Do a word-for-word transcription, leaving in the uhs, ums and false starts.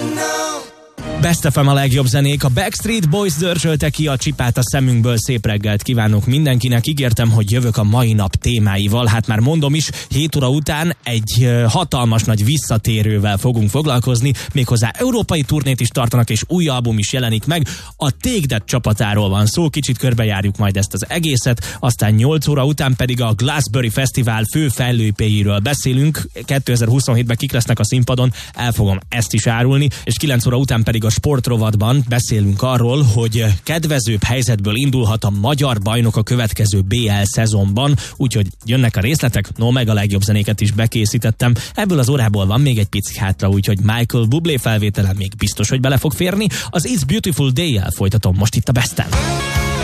Best ef em a legjobb zenék, a Backstreet Boys dörzsölte ki a csipát a szemünkből. Szép reggelt kívánok mindenkinek. Ígértem, hogy jövök a mai nap témáival. Hát már mondom is, hét óra után egy hatalmas nagy visszatérővel fogunk foglalkozni. Méghozzá európai turnét is tartanak, és új album is jelenik meg. A Take That csapatáról van szó, kicsit körbejárjuk majd ezt az egészet. Aztán nyolc óra után pedig a Glastonbury Fesztivál fő fellépőiről beszélünk. kétezer-huszonhétben kik lesznek a színpadon, el fogom ezt is árulni. És kilenc óra után pedig a sportrovatban beszélünk arról, hogy kedvezőbb helyzetből indulhat a magyar bajnok a következő bé el szezonban, úgyhogy jönnek a részletek, no meg a legjobb zenéket is bekészítettem. Ebből az órából van még egy pici hátra, úgyhogy Michael Bublé felvételen még biztos, hogy bele fog férni. Az It's Beautiful Day-jel folytatom most itt a Besten.